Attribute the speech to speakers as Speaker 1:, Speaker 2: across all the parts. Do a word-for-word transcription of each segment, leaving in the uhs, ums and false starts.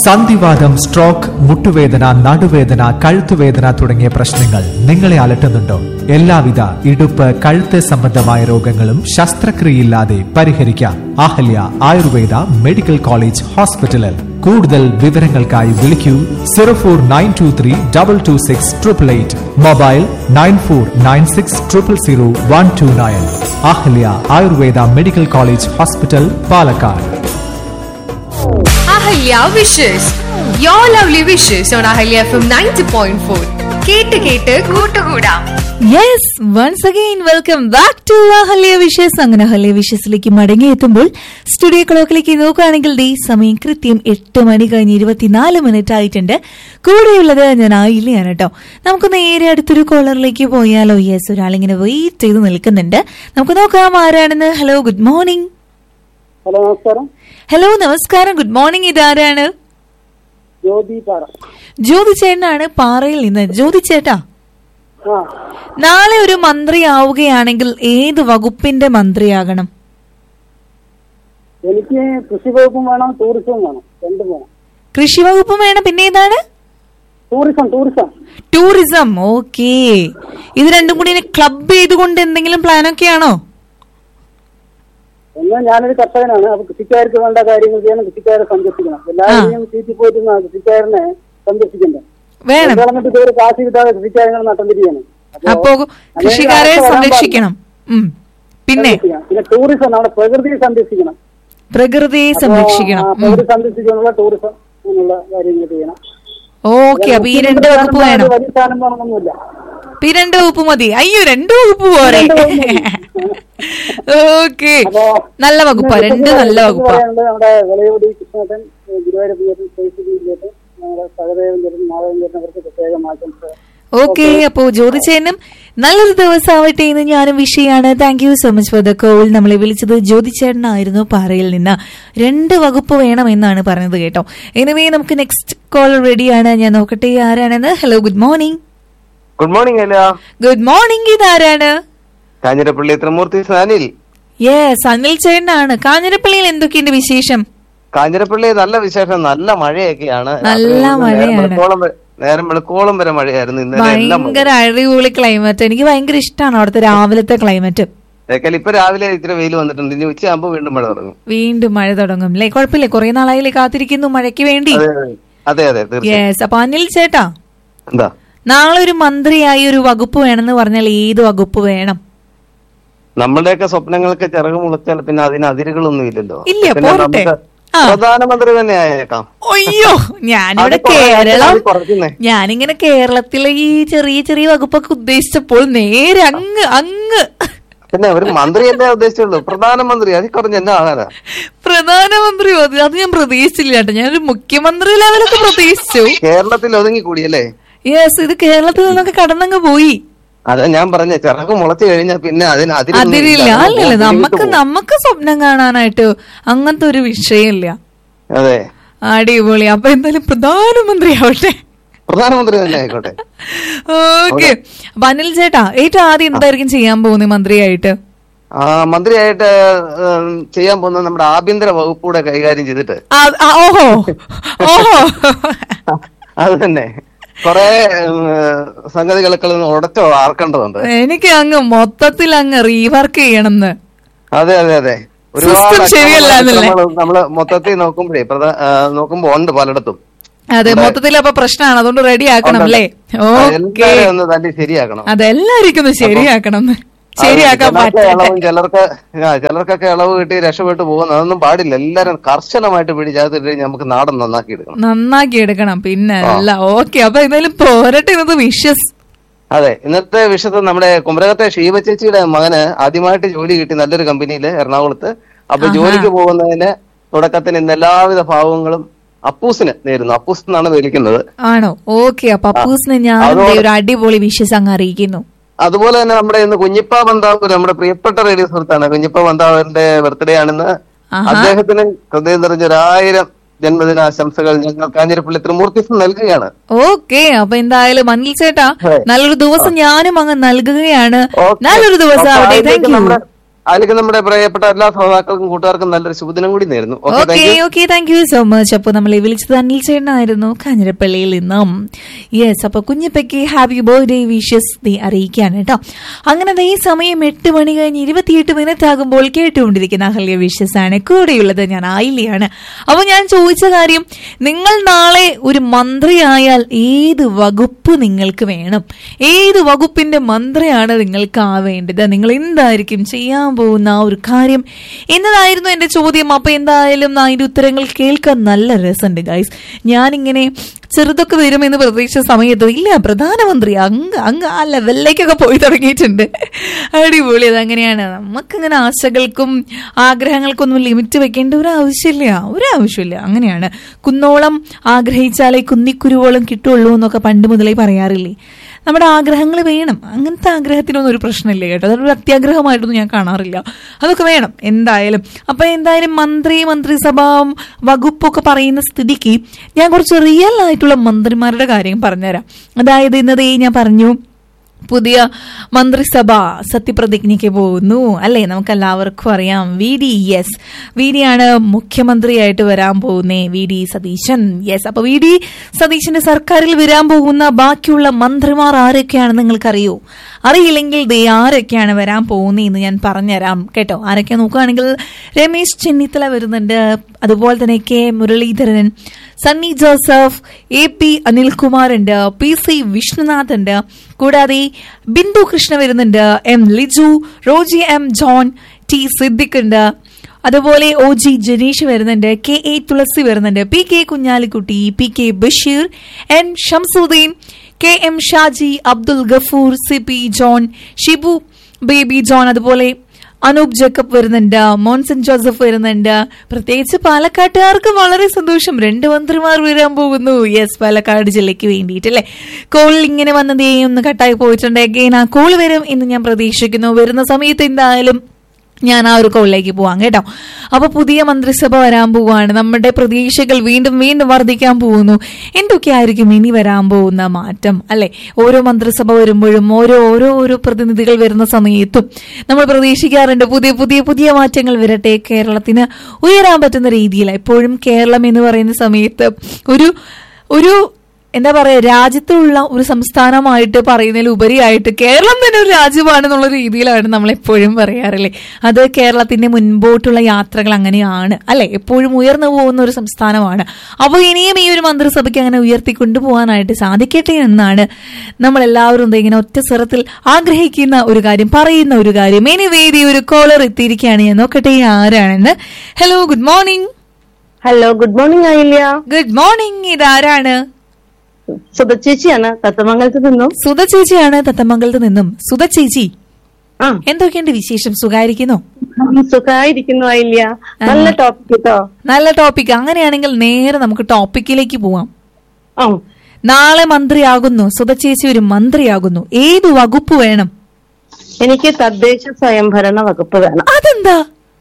Speaker 1: സന്ധിവാതം, stroke, മുട്ടുവേദന, നടുവേദന, കഴുത്തുവേദന തുടങ്ങിയ പ്രശ്നങ്ങൾ നിങ്ങളെ അലട്ടുന്നുണ്ടോ? എല്ലാവിധ ഇടുപ്പ്, കഴുത്ത് സംബന്ധമായ രോഗങ്ങളും ശസ്ത്രക്രിയയില്ലാതെ പരിഹരിക്കാം. അഹല്യ ആയുർവേദ മെഡിക്കൽ കോളേജ് ഹോസ്പിറ്റലിൽ. കൂടുതൽ വിവരങ്ങൾക്കായി വിളിക്കൂ zero four nine to three double two six triple eight. Mobile nine four nine six triple zero one two nine. Ahalya Ayurveda medical college hospital, Palakkad.
Speaker 2: Ahalya wishes. Your lovely wishes on Ahalya F M ninety point four. കേട്ട് കേട്ട് കൂട്ടുകൂടാം.
Speaker 3: Yes, once again welcome back to Ahalya wishes. അങ്ങനെ Ahalya വിഷസിലേക്ക് മടങ്ങിയെത്തുമ്പോൾ studio ക്ലോക്കിലേക്ക് നോക്കുകയാണെങ്കിൽ ദേ സമയം കൃത്യം എട്ട് മണി കഴിഞ്ഞ് ഇരുപത്തിനാല് മിനിറ്റ് ആയിട്ടുണ്ട്. കൂടെയുള്ളത് ഞാൻ ആയില്ലയാണ് കേട്ടോ. നമുക്ക് നേരെ അടുത്തൊരു കോളറിലേക്ക് പോയാലോ? യെസ്, ഒരാളിങ്ങനെ വെയിറ്റ് ചെയ്ത് നിൽക്കുന്നുണ്ട്. നമുക്ക് നോക്കാം ആരാണെന്ന്. Hello, good morning.
Speaker 4: ഹലോ, നമസ്കാരം.
Speaker 3: ഹലോ, നമസ്കാരം. Good morning. ഇതാരാണ്?
Speaker 4: ജ്യോതി പാറ.
Speaker 3: ജ്യോതി ചേട്ടനാണ് പാറയിൽ നിന്ന്. ജ്യോതി ചേട്ടാ, നാളെ ഒരു മന്ത്രി ആവുകയാണെങ്കിൽ ഏത് വകുപ്പിന്റെ മന്ത്രിയാകണം?
Speaker 4: എനിക്ക് കൃഷി വകുപ്പും വേണം, ടൂറിസവും വേണം, രണ്ടും വേണം.
Speaker 3: കൃഷി വകുപ്പും വേണം, പിന്നെ ഏതാണ്?
Speaker 4: ടൂറിസം. Tourism
Speaker 3: tourism okay. ഇത് രണ്ടും കൂടി ക്ലബ് ചെയ്തുകൊണ്ട് എന്തെങ്കിലും പ്ലാനൊക്കെ ആണോ?
Speaker 4: എന്നാൽ ഞാനൊരു കർഷകനാണ്. അപ്പൊ കൃഷിക്കാർക്ക് വേണ്ട കാര്യങ്ങൾ ചെയ്യണം, കൃഷിക്കാരെ സംരക്ഷിക്കണം. എല്ലാവരെയും സീറ്റിൽ പോയിട്ട് കൃഷിക്കാരനെ സംരക്ഷിക്കണ്ടേ?
Speaker 3: വേണം.
Speaker 4: എന്നിട്ട് ഇതൊരു കാശ് കിട്ടാതെ കൃഷിക്കാരങ്ങൾ നട്ടം തിരിയാണ്.
Speaker 3: അപ്പോ കൃഷിക്കാരെ സംരക്ഷിക്കണം. പിന്നെ
Speaker 4: പിന്നെ ടൂറിസം, നമ്മുടെ പ്രകൃതിയെ സംരക്ഷിക്കണം.
Speaker 3: പ്രകൃതിയെ സംരക്ഷിക്കണം.
Speaker 4: പ്രകൃതി സംരക്ഷിക്കാനുള്ള ടൂറിസം എന്നുള്ള കാര്യങ്ങൾ ചെയ്യണം.
Speaker 3: ഓക്കെ, അപ്പൊ ഈ രണ്ട് വകുപ്പ് വേണം.
Speaker 4: വലിയ സ്ഥാനം വേണമെന്നൊന്നുമില്ല.
Speaker 3: ഈ രണ്ട് വകുപ്പ് മതി. അയ്യോ, രണ്ട് വകുപ്പ് പോരെ? ഓക്കെ, നല്ല വകുപ്പാ, രണ്ട് നല്ല വകുപ്പാ.
Speaker 4: നമ്മുടെ വിളയോടി കൃഷ്ണേട്ടൻ, ഗുരുവായൂരപ്പൻ, നമ്മുടെ സഹദേവൻ, മാധവൻ അവർക്ക് പ്രത്യേകം ആശംസ.
Speaker 3: ഓക്കെ, അപ്പോ ജ്യോതിച്ചേനും നല്ലൊരു ദിവസം ആവട്ടെ എന്ന് ഞാനും വിഷയാണ്. Thank you so much for the call. നമ്മളെ വിളിച്ചത് ജ്യോതിച്ചേട്ടനായിരുന്നു പാറയിൽ നിന്ന്. രണ്ട് വകുപ്പ് വേണം എന്നാണ് പറഞ്ഞത് കേട്ടോ. എനിവേ, നമുക്ക് നെക്സ്റ്റ് കോൾ റെഡിയാണ്. ഞാൻ നോക്കട്ടെ ആരാണെന്ന്. Hello, good morning.
Speaker 5: Good morning. അല്ല,
Speaker 3: ഗുഡ് മോർണിംഗ്. ഇതാരാണ്?
Speaker 5: കാഞ്ഞിരപ്പള്ളി ത്രിമൂർത്തി അനിൽ.
Speaker 3: യെസ്, അനിൽ ചേട്ടനാണ്. കാഞ്ഞിരപ്പള്ളിയിൽ എന്തൊക്കെയുണ്ട് വിശേഷം?
Speaker 5: കാഞ്ഞിരപ്പള്ളി നല്ല വിശേഷം, നല്ല മഴയൊക്കെയാണ്.
Speaker 3: നല്ല മഴയാണ്.
Speaker 5: നേരം വെളുക്കോളം വരെ മഴയായിരുന്നു.
Speaker 3: ഭയങ്കര അടിപൊളി ക്ലൈമറ്റ്. എനിക്ക് ഭയങ്കര ഇഷ്ടമാണ് അവിടുത്തെ രാവിലത്തെ ക്ലൈമറ്റ്.
Speaker 5: ഇപ്പൊ രാവിലെ ഇത്തിരി വെയിൽ വന്നിട്ടുണ്ട്. ഇനി ഉച്ചയാകുമ്പോ വീണ്ടും മഴ തുടങ്ങും.
Speaker 3: വീണ്ടും മഴ തുടങ്ങും അല്ലേ? കുഴപ്പമില്ല, കുറെ നാളായില്ലേ കാത്തിരിക്കുന്നു മഴയ്ക്ക് വേണ്ടി.
Speaker 5: അതെ അതെ,
Speaker 3: യെസ്. അപ്പൊ അനിൽ ചേട്ടാ,
Speaker 5: എന്താ
Speaker 3: നാളെ ഒരു മന്ത്രിയായി ഒരു വകുപ്പ് വേണമെന്ന് പറഞ്ഞാൽ ഏത് വകുപ്പ് വേണം?
Speaker 5: നമ്മളുടെയൊക്കെ സ്വപ്നങ്ങൾക്ക് ചിറക് മുളച്ചാൽ പിന്നെ അതിന് അതിരുകളൊന്നും ഇല്ലല്ലോ.
Speaker 3: ഇല്ല, പോരട്ടെ.
Speaker 5: പ്രധാനമന്ത്രി തന്നെ ആയേക്കാം.
Speaker 3: അയ്യോ, ഞാനിവിടെ കേരളം, ഞാനിങ്ങനെ കേരളത്തിലെ ഈ ചെറിയ ചെറിയ വകുപ്പൊക്കെ ഉദ്ദേശിച്ചപ്പോൾ നേരെ അങ്ങ് അങ്ങ്
Speaker 5: പിന്നെ ഒരു മന്ത്രി എന്നെ ഉദ്ദേശിച്ചുള്ളൂ. പ്രധാനമന്ത്രി അതിൽ കുറഞ്ഞ എന്നെ ആകാനാ.
Speaker 3: പ്രധാനമന്ത്രി അത് ഞാൻ പ്രതീക്ഷിച്ചില്ല കേട്ടോ. ഞാനൊരു മുഖ്യമന്ത്രി ലെവലൊക്കെ പ്രതീക്ഷിച്ചു.
Speaker 5: കേരളത്തിൽ ഒതുങ്ങി കൂടിയല്ലേ?
Speaker 3: യെസ്, ഇത് കേരളത്തിൽ നിന്നൊക്കെ കടന്നങ്ങ് പോയി.
Speaker 5: അതാ ഞാൻ പറഞ്ഞ ചിറക് മുളച്ചു കഴിഞ്ഞാൽ പിന്നെ അതിന്
Speaker 3: അതിരില്ല. അല്ലല്ല, നമുക്ക് നമുക്ക് സ്വപ്നം കാണാനായിട്ട് അങ്ങനത്തെ ഒരു വിഷയമില്ല.
Speaker 5: അതെ,
Speaker 3: അടിപൊളി. അപ്പൊ എന്തായാലും പ്രധാനമന്ത്രി ആവട്ടെ.
Speaker 5: പ്രധാനമന്ത്രി തന്നെ ആയിക്കോട്ടെ.
Speaker 3: ഓക്കെ, അപ്പൊ അനിൽ ചേട്ടാ, ഏറ്റവും ആദ്യം എന്തായിരിക്കും ചെയ്യാൻ പോകുന്നത് മന്ത്രിയായിട്ട്?
Speaker 5: ആ മന്ത്രിയായിട്ട് ചെയ്യാൻ പോകുന്നത് നമ്മുടെ ആഭ്യന്തര വകുപ്പൂടെ കൈകാര്യം ചെയ്തിട്ട്.
Speaker 3: ഓഹോ ഓഹോ
Speaker 5: അത് തന്നെ. കൊറേ സംഗതികളൊക്കെ ഉടച്ചോ ആർക്കേണ്ടതുണ്ട്. എനിക്ക്
Speaker 3: അങ്ങ് മൊത്തത്തിൽ അങ്ങ് റീവർക്ക് ചെയ്യണമെന്ന്.
Speaker 5: അതെ അതെ അതെ, ഒരുപാട് നമ്മള് മൊത്തത്തിൽ നോക്കുമ്പോഴേ നോക്കുമ്പോ ഉണ്ട് പലയിടത്തും.
Speaker 3: അതെ, മൊത്തത്തിൽ അപ്പൊ പ്രശ്നമാണ്. അതുകൊണ്ട് റെഡി ആക്കണം അല്ലേ? ഓക്കെ,
Speaker 5: ഒന്ന് തന്നെ ശരിയാക്കണം.
Speaker 3: അതെല്ലാവർക്കും ശരിയാക്കണം. ശരിയാക്കാൻ
Speaker 5: ഇളവും ചിലർക്ക് ചിലർക്കൊക്കെ ഇളവ് കിട്ടി രക്ഷപ്പെട്ടു പോകുന്നു. അതൊന്നും പാടില്ല. എല്ലാരും കർശനമായിട്ട് പിടിച്ചാത്തിട്ട് നമുക്ക് നാടൻ നന്നാക്കി എടുക്കണം.
Speaker 3: നന്നാക്കി എടുക്കണം പിന്നെ അല്ല. ഓക്കെ, അപ്പൊ എന്തായാലും പോരട്ടെ. ഇന്നത്തെ വിഷസ്.
Speaker 5: അതെ, ഇന്നത്തെ വിഷയത്തിൽ നമ്മുടെ കുമരകത്തെ ഷീബ ചേച്ചിയുടെ മകന് ആദ്യമായിട്ട് ജോലി കിട്ടി നല്ലൊരു കമ്പനിയില് എറണാകുളത്ത്. അപ്പൊ ജോലിക്ക് പോകുന്നതിന് തുടക്കത്തിന് ഇന്ന് എല്ലാവിധ ഭാവങ്ങളും അപ്പൂസിന് നേരുന്നു. അപ്പൂസ് എന്നാണ് വിളിക്കുന്നത്.
Speaker 3: ആണോ? ഓക്കെ, അപ്പൊ അപ്പൂസിന് ഞാൻ ഒരു അടിപൊളി വിഷസ് അങ്ങ് അറിയിക്കുന്നു.
Speaker 5: അതുപോലെ തന്നെ നമ്മുടെ ഇന്ന് കുഞ്ഞിപ്പ ബന്താവൂർ, നമ്മുടെ പ്രിയപ്പെട്ട റേഡിയോ സുഹൃത്താണ്. കുഞ്ഞിപ്പ ബന്താവൂരിന്റെ ബർത്ത്ഡേ ആണെന്ന്. അദ്ദേഹത്തിന് ഹൃദയം നിറഞ്ഞൊരായിരം ജന്മദിനാശംസകൾ ഞങ്ങൾ കാഞ്ഞിരപ്പള്ളി ത്രിമൂർത്തി നൽകുകയാണ്.
Speaker 3: ഓക്കെ, അപ്പൊ എന്തായാലും അനിൽ ചേട്ടാ നല്ലൊരു ദിവസം ഞാനും അങ്ങ് നൽകുകയാണ്. നല്ലൊരു ദിവസം ആവട്ടെ. Thank you.
Speaker 5: അതിലേക്ക് നമ്മുടെ പ്രിയപ്പെട്ട എല്ലാ ശ്രോതാക്കൾക്കും കൂട്ടുകാർക്കും നല്ലൊരു ശുഭദിനം കൂടി നേരുന്നു.
Speaker 3: Okay okay thank you so much. അപ്പൊ നമ്മളെ വിളിച്ചത് അനിൽ ചേട്ടനായിരുന്നു കാഞ്ഞിരപ്പള്ളിയിൽ നിന്നും. യെസ്, അപ്പൊ കുഞ്ഞപ്പയ്ക്ക് ഹാപ്പി ബർത്ത്ഡേ വിഷസ് നീ അറിയിക്കാണ് കേട്ടോ. അങ്ങനെ ഈ സമയം എട്ട് മണി കഴിഞ്ഞ് ഇരുപത്തിയെട്ട് മിനിറ്റ് ആകുമ്പോൾ കേട്ടുകൊണ്ടിരിക്കുന്ന അഹല്യ വിഷസ് ആണ്. കൂടെയുള്ളത് ഞാൻ ആയില്യാണ്. അപ്പൊ ഞാൻ ചോദിച്ച കാര്യം, നിങ്ങൾ നാളെ ഒരു മന്ത്രിയായാൽ ഏത് വകുപ്പ് നിങ്ങൾക്ക് വേണം? ഏത് വകുപ്പിന്റെ മന്ത്രിയാണ് നിങ്ങൾക്ക് ആവേണ്ടത്? നിങ്ങൾ എന്തായിരിക്കും ചെയ്യാൻ പോകുന്ന ആ ഒരു കാര്യം എന്നതായിരുന്നു എന്റെ ചോദ്യം. അപ്പൊ എന്തായാലും അതിന്റെ ഉത്തരങ്ങൾ കേൾക്കാൻ നല്ല രസമുണ്ട് ഗൈസ്. ഞാനിങ്ങനെ ചെറുതൊക്കെ വരുമെന്ന് പ്രതീക്ഷിച്ച സമയത്ത് ഇല്ല, പ്രധാനമന്ത്രി അങ്ങ് അങ്ങ് ആ ലെവലിലേക്കൊക്കെ പോയി തുടങ്ങിയിട്ടുണ്ട്. അടിപൊളി. അതങ്ങനെയാണ്, നമുക്കിങ്ങനെ ആശകൾക്കും ആഗ്രഹങ്ങൾക്കൊന്നും ലിമിറ്റ് വെക്കേണ്ട ഒരു ആവശ്യമില്ല, ഒരു ആവശ്യമില്ല. അങ്ങനെയാണ്, കുന്നോളം ആഗ്രഹിച്ചാലേ കുന്നിക്കുരുവോളം കിട്ടുള്ളൂ എന്നൊക്കെ പണ്ട് മുതലേ പറയാറില്ലേ. നമ്മുടെ ആഗ്രഹങ്ങൾ വേണം. അങ്ങനത്തെ ആഗ്രഹത്തിനൊന്നും ഒരു പ്രശ്നമില്ല കേട്ടോ. അതൊരു അത്യാഗ്രഹമായിട്ടൊന്നും ഞാൻ കാണാറില്ല. അതൊക്കെ വേണം എന്തായാലും. അപ്പൊ എന്തായാലും മന്ത്രി, മന്ത്രിസഭ, വകുപ്പൊക്കെ പറയുന്ന സ്ഥിതിക്ക് ഞാൻ കുറച്ച് റിയൽ ആയിട്ടുള്ള മന്ത്രിമാരുടെ കാര്യം പറഞ്ഞുതരാം. അതായത് ഇന്നതേ ഞാൻ പറഞ്ഞു, പുതിയ മന്ത്രിസഭ സത്യപ്രതിജ്ഞയ്ക്ക് പോകുന്നു അല്ലേ? നമുക്ക് എല്ലാവർക്കും അറിയാം, V D yes we D ആണ് മുഖ്യമന്ത്രിയായിട്ട് വരാൻ പോകുന്നേ, വി ഡി സതീശൻ. യെസ്, അപ്പൊ വി ഡി സതീശന്റെ സർക്കാരിൽ വരാൻ പോകുന്ന ബാക്കിയുള്ള മന്ത്രിമാർ ആരൊക്കെയാണെന്ന് നിങ്ങൾക്കറിയോ? അറിയില്ലെങ്കിൽ ദേ ആരൊക്കെയാണ് വരാൻ പോകുന്നതെന്ന് ഞാൻ പറഞ്ഞുതരാം കേട്ടോ. ആരൊക്കെ നോക്കുകയാണെങ്കിൽ രമേശ് ചെന്നിത്തല വരുന്നുണ്ട്, അതുപോലെ തന്നെ K Muraleedharan, Sunny Joseph, A P Anilkumar ഉണ്ട്, പി സി വിഷ്ണുനാഥ് ഉണ്ട്, കൂടാതെ ബിന്ദു കൃഷ്ണ വരുന്നുണ്ട്, M Liju, Roji M John, T Siddique ഉണ്ട്, അതുപോലെ ഒ ജി ജനീഷ് വരുന്നുണ്ട്, കെ എ തുളസി വരുന്നുണ്ട്, P K Kunhalikutty, P K Basheer, N Shamsuddin, K M Shaji, Abdul Gafoor, C P John, Shibu baby John, അതുപോലെ അനൂപ് ജേക്കബ് വരുന്നുണ്ട്, മോൻസൺ ജോസഫ് വരുന്നുണ്ട്. പ്രത്യേകിച്ച് പാലക്കാട്ടുകാർക്ക് വളരെ സന്തോഷം, രണ്ട് മന്ത്രിമാർ വരാൻ പോകുന്നു. യെസ്, പാലക്കാട് ജില്ലയ്ക്ക് വേണ്ടിയിട്ട് അല്ലെ. കോൾ ഇങ്ങനെ വന്നതേ ഒന്ന് കട്ടായി പോയിട്ടുണ്ട്. അഗൈൻ ആ കോൾ വരും എന്ന് ഞാൻ പ്രതീക്ഷിക്കുന്നു. വരുന്ന സമയത്ത് എന്തായാലും ഞാൻ ആ ഒരു കോളിലേക്ക് പോവാം കേട്ടോ. അപ്പൊ പുതിയ മന്ത്രിസഭ വരാൻ പോവാണ്. നമ്മുടെ പ്രതീക്ഷകൾ വീണ്ടും വീണ്ടും വർദ്ധിക്കാൻ പോകുന്നു. എന്തൊക്കെയായിരിക്കും ഇനി വരാൻ പോകുന്ന മാറ്റം അല്ലെ? ഓരോ മന്ത്രിസഭ വരുമ്പോഴും ഓരോ ഓരോ ഓരോ പ്രതിനിധികൾ വരുന്ന സമയത്തും നമ്മൾ പ്രതീക്ഷിക്കാറുണ്ട് പുതിയ പുതിയ പുതിയ മാറ്റങ്ങൾ വരട്ടെ, കേരളത്തിന് ഉയരാൻ പറ്റുന്ന രീതിയിൽ. എപ്പോഴും കേരളം എന്ന് പറയുന്ന സമയത്ത് ഒരു ഒരു എന്താ പറയാ, രാജ്യത്തുള്ള ഒരു സംസ്ഥാനമായിട്ട് പറയുന്നതിൽ ഉപരിയായിട്ട് കേരളം തന്നെ ഒരു രാജ്യമാണെന്നുള്ള രീതിയിലാണ് നമ്മൾ എപ്പോഴും പറയാറില്ലേ. അത് കേരളത്തിന്റെ മുൻപോട്ടുള്ള യാത്രകൾ അങ്ങനെയാണ് അല്ലെ, എപ്പോഴും ഉയർന്നു പോകുന്ന ഒരു സംസ്ഥാനമാണ്. അപ്പോൾ ഇനിയും ഈ ഒരു മന്ത്രിസഭയ്ക്ക് അങ്ങനെ ഉയർത്തിക്കൊണ്ടുപോകാനായിട്ട് സാധിക്കട്ടെ എന്നാണ് നമ്മൾ എല്ലാവരും ഇങ്ങനെ ഒറ്റ സ്വരത്തിൽ ആഗ്രഹിക്കുന്ന ഒരു കാര്യം, പറയുന്ന ഒരു കാര്യം. ഇനി വേദി ഒരു കോളർ എത്തിയിരിക്കുകയാണ്, ഞാൻ നോക്കട്ടെ ആരാണെന്ന്. Hello, good morning.
Speaker 6: Hello, good morning ആയില്ല.
Speaker 3: Good morning. ഇതാരാണ്?
Speaker 6: സുധ ചേച്ചിയാണ്, തത്തമംഗലത്ത് നിന്നും.
Speaker 3: സുധ ചേച്ചിയാണ് തത്തമംഗലത്ത് നിന്നും. സുധ ചേച്ചി,
Speaker 6: ആ
Speaker 3: എന്തൊക്കെയുണ്ട് വിശേഷം? സുഖായിരിക്കുന്നു?
Speaker 6: സുഖായിരിക്കുന്നു ആയില്ല. നല്ല ടോപ്പിക് കേട്ടോ,
Speaker 3: നല്ല ടോപ്പിക്. അങ്ങനെയാണെങ്കിൽ നേരെ നമുക്ക് ടോപ്പിക്കിലേക്ക് പോവാം.
Speaker 6: ആ,
Speaker 3: നാളെ മന്ത്രിയാകുന്നു സുധ ചേച്ചി, ഒരു മന്ത്രിയാകുന്നു. ഏത് വകുപ്പ് വേണം?
Speaker 6: എനിക്ക് തദ്ദേശ സ്വയംഭരണ വകുപ്പ് വേണം.
Speaker 3: അതെന്താ?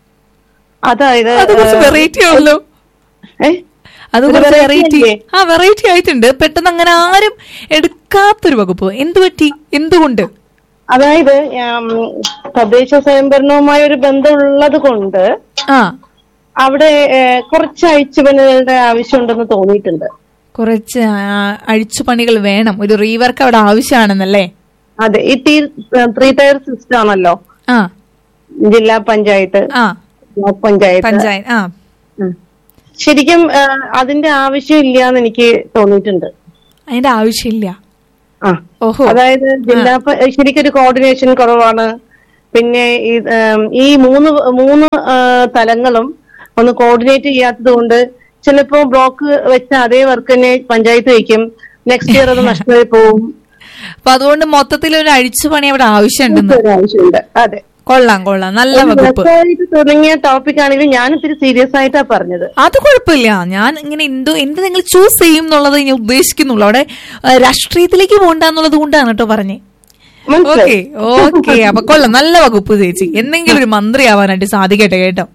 Speaker 6: അതായത്
Speaker 3: വെറൈറ്റി ആണല്ലോ.
Speaker 6: ഏഹ്
Speaker 3: അത് വെറൈറ്റി, ആ വെറൈറ്റി ആയിട്ടുണ്ട്. പെട്ടെന്ന് അങ്ങനെ ആരും എടുക്കാത്തൊരു വകുപ്പ്. എന്തു പറ്റി, എന്തുകൊണ്ട്?
Speaker 6: അതായത് തദ്ദേശ സ്വയംഭരണവുമായി ഒരു ബന്ധമുള്ളത് കൊണ്ട്
Speaker 3: ആ
Speaker 6: അവിടെ കുറച്ച് അഴിച്ചുപണികളുടെ ആവശ്യമുണ്ടെന്ന് തോന്നിയിട്ടുണ്ട്.
Speaker 3: കുറച്ച് അഴിച്ചുപണികൾ വേണം, ഒരു റീവർക്ക് അവിടെ ആവശ്യമാണെന്നല്ലേ?
Speaker 6: അതെ, ഈ ത്രീ ടയർ സിസ്റ്റം ആണല്ലോ.
Speaker 3: ആ,
Speaker 6: ജില്ലാ പഞ്ചായത്ത്,
Speaker 3: ആ
Speaker 6: ബ്ലോക്ക് പഞ്ചായത്ത്,
Speaker 3: പഞ്ചായത്ത്. ആ,
Speaker 6: ശരിക്കും അതിന്റെ ആവശ്യമില്ല എന്ന് എനിക്ക് തോന്നിയിട്ടുണ്ട്.
Speaker 3: അതിന്റെ ആവശ്യമില്ല.
Speaker 6: ആ, അതായത് ജില്ലാ ശരിക്കും ഒരു കോർഡിനേഷൻ കുറവാണ്. പിന്നെ ഈ മൂന്ന് മൂന്ന് തലങ്ങളും ഒന്ന് കോർഡിനേറ്റ് ചെയ്യാത്തത് കൊണ്ട് ചിലപ്പോ ബ്ലോക്ക് വെച്ച അതേ വർക്ക് തന്നെ പഞ്ചായത്ത് വയ്ക്കും, നെക്സ്റ്റ് ഇയർ അത് നഷ്ടമായി പോവും.
Speaker 3: അപ്പൊ അതുകൊണ്ട് മൊത്തത്തിൽ ഒരു അഴിച്ചുപണി അവിടെ ആവശ്യമുണ്ട്.
Speaker 6: ആവശ്യമുണ്ട്. അതെ,
Speaker 3: കൊള്ളാം കൊള്ളാം, നല്ല വകുപ്പ്.
Speaker 6: തുടങ്ങിയ ടോപ്പിക് ആണെങ്കിലും ഞാൻ ഇത്തിരി സീരിയസ് ആയിട്ടാ പറഞ്ഞത്.
Speaker 3: അത് കുഴപ്പമില്ല. ഞാൻ ഇങ്ങനെ എന്തോ എന്ത് നിങ്ങൾ ചൂസ് ചെയ്യും എന്നുള്ളത് ഞാൻ ഉദ്ദേശിക്കുന്നുള്ളൂ. അവിടെ രാഷ്ട്രീയത്തിലേക്ക് പോകണ്ടെന്നുള്ളത് കൊണ്ടാണ് കേട്ടോ പറഞ്ഞേ. ഓക്കെ ഓക്കെ, അപ്പൊ കൊള്ളാം, നല്ല വകുപ്പ് ചേച്ചി. എന്തെങ്കിലും ഒരു മന്ത്രി ആവാനായിട്ട് സാധിക്കട്ടെ കേട്ടോ.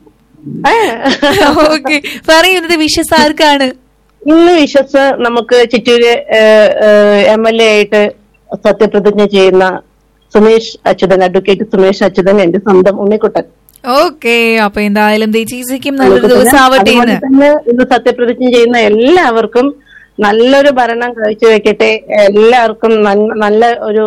Speaker 3: ഓക്കെ, പറയുന്നത് വിശ്വസ് ആർക്കാണ്?
Speaker 6: ഇന്ന് വിശ്വസ് നമുക്ക് ചിറ്റൂര് എം എൽ എ ആയിട്ട് സത്യപ്രതിജ്ഞ ചെയ്യുന്ന സുമേഷ് അച്യുതൻ, അഡ്വക്കേറ്റ് സുമേഷ് അച്യുതൻ, എന്റെ സ്വന്തം ഉണ്ണിക്കുട്ടൻ.
Speaker 3: ഓക്കെ, അപ്പൊ എന്തായാലും ചേച്ചിക്കും നല്ലൊരു ദിവസം ആവട്ടെ.
Speaker 6: ഇന്ന് സത്യപ്രതിജ്ഞ ചെയ്യുന്ന എല്ലാവർക്കും നല്ലൊരു ഭരണം കാഴ്ചവെക്കട്ടെ. എല്ലാവർക്കും നല്ല ഒരു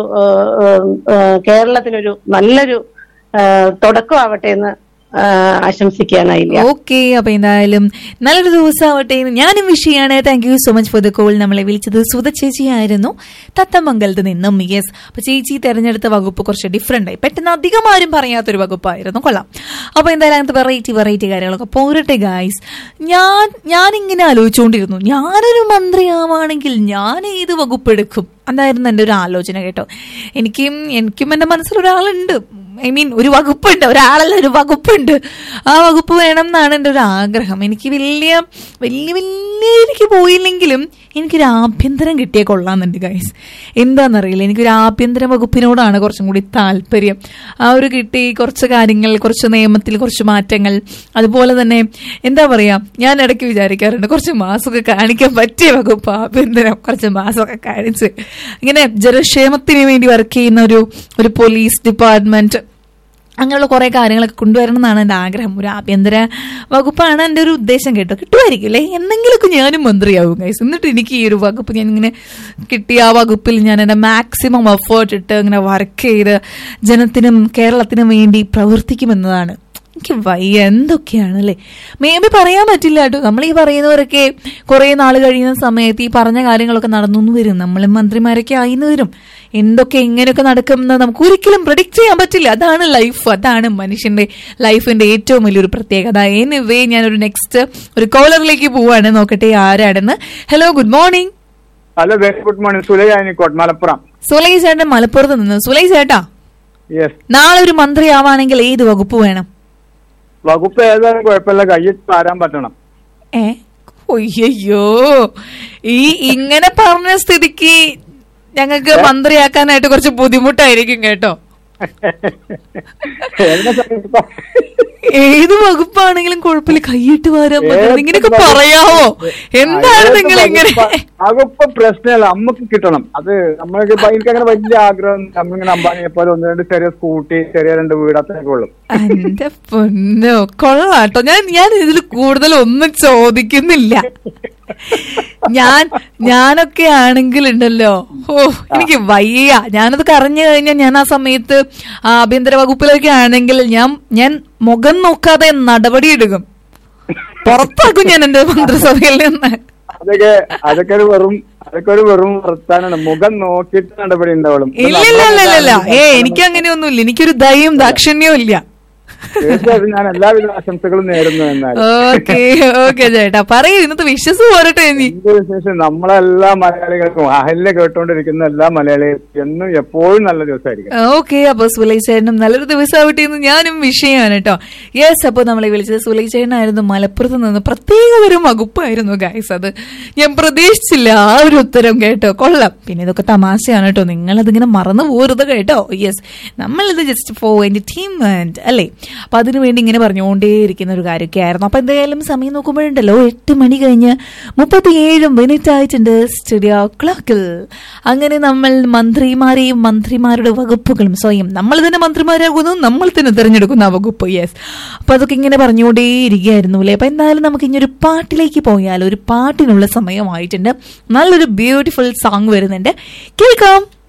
Speaker 6: കേരളത്തിനൊരു നല്ലൊരു തുടക്കമാവട്ടെ എന്ന് ആശംസിക്കാനായില്ല.
Speaker 3: ഓക്കെ, അപ്പൊ എന്തായാലും നല്ലൊരു ദിവസം ആവട്ടെ എന്ന് ഞാനും വിഷ് ചെയ്യാണ്. Thank you so much for the call. നമ്മളെ വിളിച്ചത് സുധ ചേച്ചിയായിരുന്നു തത്തമംഗലത്ത് നിന്നും. യെസ്, അപ്പൊ ചേച്ചി തെരഞ്ഞെടുത്ത വകുപ്പ് കുറച്ച് ഡിഫറെന്റ് ആയി, പെട്ടെന്ന് അധികം ആരും പറയാത്തൊരു വകുപ്പായിരുന്നു. കൊള്ളാം. അപ്പൊ എന്തായാലും അങ്ങനത്തെ വെറൈറ്റി വെറൈറ്റി കാര്യങ്ങളൊക്കെ പോരട്ടെ ഗായ്സ്. ഞാൻ ഞാനിങ്ങനെ ആലോചിച്ചുകൊണ്ടിരുന്നു, ഞാനൊരു മന്ത്രിയാവാണെങ്കിൽ ഞാൻ ഏത് വകുപ്പ് എടുക്കും അതായിരുന്നു എൻ്റെ ഒരു ആലോചന കേട്ടോ. എനിക്കും എനിക്കും എൻ്റെ മനസ്സിൽ ഒരാളുണ്ട്, ഐ മീൻ ഒരു വകുപ്പുണ്ട്, ഒരാളല്ല ഒരു വകുപ്പുണ്ട്. ആ വകുപ്പ് വേണം എന്നാണ് എൻ്റെ ഒരു ആഗ്രഹം. എനിക്ക് വലിയ വലിയ വലിയ എനിക്ക് പോയില്ലെങ്കിലും എനിക്കൊരു ആഭ്യന്തരം കിട്ടിയേ കൊള്ളാമെന്നുണ്ട് ഗൈസ്. എന്താണെന്നറിയില്ല, എനിക്കൊരു ആഭ്യന്തര വകുപ്പിനോടാണ് കുറച്ചും കൂടി താല്പര്യം. ആ ഒരു കിട്ടി കുറച്ച് കാര്യങ്ങൾ, കുറച്ച് നിയമത്തിൽ കുറച്ച് മാറ്റങ്ങൾ, അതുപോലെ തന്നെ എന്താ പറയുക, ഞാൻ ഇടയ്ക്ക് വിചാരിക്കാറുണ്ട് കുറച്ച് മാസമൊക്കെ കാണിക്കാൻ പറ്റിയ വകുപ്പ് ആഭ്യന്തരം, കുറച്ച് മാസമൊക്കെ കാണിച്ച് ഇങ്ങനെ ജനക്ഷേമത്തിന് വേണ്ടി വർക്ക് ചെയ്യുന്ന ഒരു ഒരു പോലീസ് ഡിപ്പാർട്ട്മെന്റ്, അങ്ങനെയുള്ള കുറെ കാര്യങ്ങളൊക്കെ കൊണ്ടുവരണം എന്നാണ് എൻ്റെ ആഗ്രഹം. ഒരു ആഭ്യന്തര വകുപ്പാണ് എൻ്റെ ഒരു ഉദ്ദേശം കേട്ടോ. കിട്ടുമായിരിക്കും അല്ലേ, എന്തെങ്കിലുമൊക്കെ ഞാനും മന്ത്രിയാവും ഗൈസ്. എന്നിട്ട് എനിക്ക് ഈ ഒരു വകുപ്പ് ഞാൻ ഇങ്ങനെ കിട്ടിയ ആ വകുപ്പിൽ ഞാൻ എൻ്റെ മാക്സിമം എഫേർട്ട് ഇട്ട് ഇങ്ങനെ വർക്ക് ചെയ്ത് ജനത്തിനും കേരളത്തിനും വേണ്ടി പ്രവർത്തിക്കുമെന്നതാണ് എനിക്ക് വയ്യ. എന്തൊക്കെയാണ് അല്ലേ, മേ ബി പറയാൻ പറ്റില്ല കേട്ടോ. നമ്മൾ ഈ പറയുന്നവരൊക്കെ കുറെ നാൾ കഴിയുന്ന സമയത്ത് ഈ പറഞ്ഞ കാര്യങ്ങളൊക്കെ നടന്നു വരും. നമ്മൾ മന്ത്രിമാരൊക്കെ ആയിന്ന് വരും. എന്തൊക്കെ എങ്ങനെയൊക്കെ നടക്കുമെന്ന് നമുക്ക് ഒരിക്കലും പ്രഡിക്റ്റ് ചെയ്യാൻ പറ്റില്ല. അതാണ് ലൈഫ്, അതാണ് മനുഷ്യന്റെ ലൈഫിന്റെ ഏറ്റവും വലിയൊരു പ്രത്യേകത. എനിവേ ഞാനൊരു നെക്സ്റ്റ് ഒരു കോളറിലേക്ക് പോവാണ്, നോക്കട്ടെ ആരാണെന്ന്. Hello, good morning.
Speaker 7: Hello, very good morning. സുലൈ മലപ്പുറം.
Speaker 3: സുലൈ ചേട്ടൻ മലപ്പുറത്ത് നിന്ന്. സുലൈ ചേട്ടാ, നാളെ ഒരു മന്ത്രി ആവാണെങ്കിൽ ഏത് വകുപ്പ് വേണം?
Speaker 7: വകുപ്പ് ഏതായാലും കുഴപ്പമില്ല, കയ്യിൽ പാരാൻ പറ്റണം.
Speaker 3: ഏ ഒയ്യോ, ഈ ഇങ്ങനെ പറഞ്ഞ സ്ഥിതിക്ക് ഞങ്ങൾക്ക് മന്ത്രിയാക്കാനായിട്ട് കുറച്ച് ബുദ്ധിമുട്ടായിരിക്കും കേട്ടോ. ഏത് വകുപ്പാണെങ്കിലും കുഴപ്പമില്ല, കൈയിട്ട് വരാൻ പറ്റണം. ഇങ്ങനെയൊക്കെ പറയാവോ? എന്താണ് നിങ്ങൾ ഇങ്ങനെ?
Speaker 7: വകുപ്പ് പ്രശ്നമല്ല, നമുക്ക് കിട്ടണം. അത് നമ്മൾക്ക് എനിക്കങ്ങനെ വലിയ ആഗ്രഹം, നമ്മളിങ്ങനെ അമ്പാനിയെ പോലെ ഒന്ന് രണ്ട് ചെറിയ സ്കൂട്ടി, ചെറിയ രണ്ട് വീട്, അത്രയൊക്കെ ഉള്ളു.
Speaker 3: എന്റെ പൊന്നോ, കൊള്ളാട്ടോ. ഞാൻ ഞാൻ ഇതിൽ കൂടുതൽ ഒന്നും ചോദിക്കുന്നില്ല. ഞാൻ ഞാനൊക്കെ ആണെങ്കിൽ ഉണ്ടല്ലോ, ഓ എനിക്ക് വയ്യ. ഞാനത് കറഞ്ഞു കഴിഞ്ഞാൽ ഞാൻ ആ സമയത്ത് ആഭ്യന്തര വകുപ്പിലൊക്കെ ആണെങ്കിൽ ഞാൻ ഞാൻ മുഖം നോക്കാതെ നടപടി എടുക്കും, പുറത്താക്കും ഞാൻ എന്റെ മന്ത്രിസഭയിൽ നിന്ന്.
Speaker 7: അതൊക്കെ അതൊക്കെ ഒരു വെറും അതൊക്കെ ഒരു വെറും വർത്താനാണ്. മുഖം നോക്കിയിട്ട് നടപടി ഉണ്ടാവുള്ളൂ.
Speaker 3: ഇല്ല ഇല്ല ഇല്ല ഇല്ല ഏ എനിക്ക് അങ്ങനെയൊന്നുമില്ല. എനിക്കൊരു ദയവും ദാക്ഷിണ്യവും ഇല്ല.
Speaker 7: തീർച്ചയായിട്ടും ഞാൻ എല്ലാവിധ ആശംസകളും നേരുന്നു. എന്നാൽ
Speaker 3: ഓക്കെ ഓക്കെ ചേട്ടാ, പറയൂ, ഇന്നത്തെ വിശ്വസ് പോരട്ടെ.
Speaker 7: വിശേഷം നമ്മളെല്ലാ മലയാളികൾക്കും, അഹല്യ കേട്ടോണ്ടിരിക്കുന്ന എല്ലാ മലയാളികൾക്കും എന്നും എപ്പോഴും നല്ല ദിവസമായിരിക്കും.
Speaker 3: ഓക്കെ, അപ്പൊ സുലൈ ചേട്ടനും നല്ലൊരു ദിവസമാവട്ടെ എന്ന് ഞാനും വിഷയമാണ് കേട്ടോ. യെസ്, അപ്പൊ നമ്മളെ വിളിച്ചത് സുലൈ ചേട്ടനായിരുന്നു മലപ്പുറത്ത് നിന്ന്. പ്രത്യേക ഒരു വകുപ്പായിരുന്നു ഗൈസ്, അത് ഞാൻ പ്രതീക്ഷിച്ചില്ല ആ ഒരു ഉത്തരം കേട്ടോ. കൊള്ളാം. പിന്നെ ഇതൊക്കെ തമാശയാണ് കേട്ടോ, നിങ്ങളതിങ്ങനെ മറന്നു പോരുത് കേട്ടോ. യെസ്, നമ്മളിത് ജസ്റ്റ് ഫോർ എന്റർടൈൻമെന്റ് അല്ലേ. അപ്പൊ അതിനുവേണ്ടി ഇങ്ങനെ പറഞ്ഞുകൊണ്ടേയിരിക്കുന്ന ഒരു കാര്യമൊക്കെ ആയിരുന്നു. അപ്പൊ എന്തായാലും സമയം നോക്കുമ്പോഴുണ്ടല്ലോ എട്ട് മണി കഴിഞ്ഞ് മുപ്പത്തിയേഴ് മിനിറ്റ് ആയിട്ടുണ്ട് സ്റ്റുഡിയോ ക്ലോക്കിൽ. അങ്ങനെ നമ്മൾ മന്ത്രിമാരെയും മന്ത്രിമാരുടെ വകുപ്പുകളും സ്വയം നമ്മൾ തന്നെ മന്ത്രിമാരാകുന്നു, നമ്മൾ തന്നെ തിരഞ്ഞെടുക്കുന്ന ആ വകുപ്പ്. യെസ്, അപ്പൊ അതൊക്കെ ഇങ്ങനെ പറഞ്ഞുകൊണ്ടേയിരിക്കുകയായിരുന്നു അല്ലേ. അപ്പൊ എന്തായാലും നമുക്ക് ഇനി ഒരു പാട്ടിലേക്ക് പോയാൽ, ഒരു പാട്ടിനുള്ള സമയമായിട്ടുണ്ട്. നല്ലൊരു ബ്യൂട്ടിഫുൾ സോങ് വരുന്നുണ്ട്, കേൾക്കാം.